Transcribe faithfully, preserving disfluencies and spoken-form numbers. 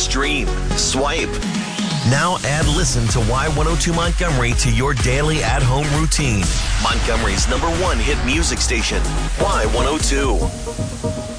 stream, swipe. Now add Listen to Y one oh two Montgomery to your daily at-home routine. Montgomery's number one hit music station, Y one oh two.